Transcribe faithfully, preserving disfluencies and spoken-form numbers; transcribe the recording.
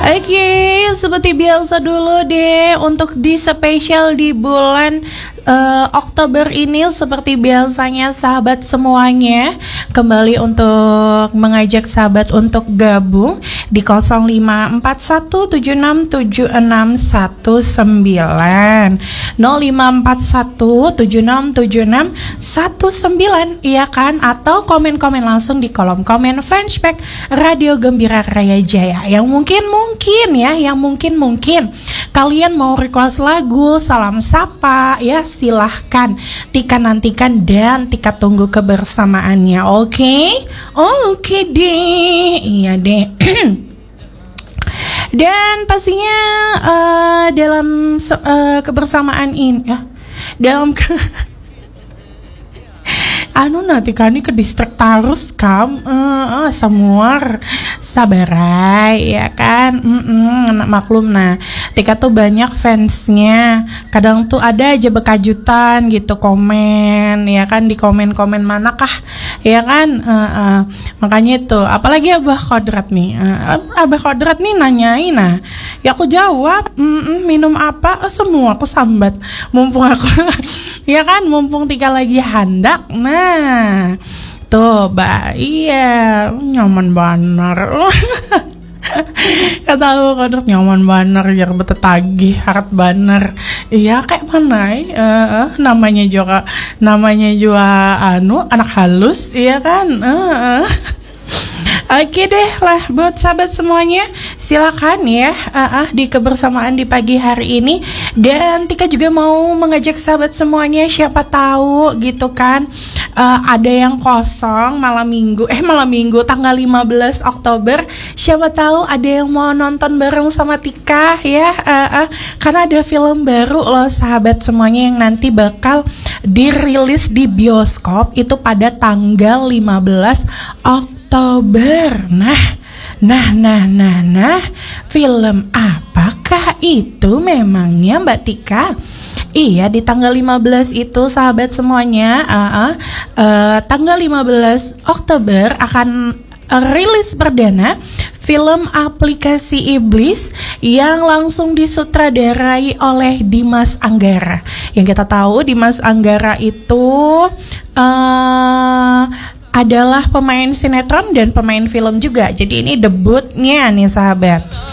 Oke, seperti biasa dulu deh untuk di spesial di bulan uh, Oktober ini, seperti biasanya sahabat semuanya kembali untuk mengajak sahabat untuk gabung di nol lima empat satu tujuh enam tujuh enam satu sembilan nol lima empat satu tujuh enam tujuh enam satu sembilan, iya kan? Atau komen-komen langsung di kolom komen fanspage Radio Gembira Raya Jaya. Yang mungkin mungkin ya, yang mungkin mungkin kalian mau request lagu, salam sapa ya, silahkan Tika nantikan dan Tika tunggu kebersamaannya. Oke, okay? Oke okay deh, iya deh. Dan pastinya uh, dalam uh, kebersamaan ini ya, dalam ke anu nanti kan ke distrik Tarus kam uh, uh, semua sabarai ya kan, mm-mm, maklum. Nah, Tika tuh banyak fansnya, kadang tuh ada aja bekajutan gitu komen ya kan, di komen-komen manakah ya kan, uh, uh, makanya itu apalagi Abah Kodrat nih, uh, Abah Kodrat nih nanyain, nah ya aku jawab, mm-mm, minum apa, oh, semua aku sambat mumpung aku ya kan, mumpung Tika lagi handak. Nah tuh Mbak, iya nyaman banar kata aku Kodrat nyaman banar ya betetagih harap banar, iya kayak mana uh, uh, namanya juga namanya juga anu anak halus iya kan, uh, uh. Oke deh lah buat sahabat semuanya, silakan ya uh, uh, di kebersamaan di pagi hari ini. Dan Tika juga mau mengajak sahabat semuanya, siapa tahu gitu kan, uh, ada yang kosong malam minggu eh malam minggu tanggal lima belas Oktober, siapa tahu ada yang mau nonton bareng sama Tika ya, uh, uh, karena ada film baru loh sahabat semuanya yang nanti bakal dirilis di bioskop itu pada tanggal lima belas Oktober. Nah, nah, nah, nah, nah, film apakah itu memangnya Mbak Tika? Iya, di tanggal lima belas itu sahabat semuanya, uh, uh, uh, tanggal lima belas Oktober akan rilis perdana film Aplikasi Iblis yang langsung disutradarai oleh Dimas Anggara. Yang kita tahu Dimas Anggara itu uh, adalah pemain sinetron dan pemain film juga. Jadi ini debutnya nih sahabat.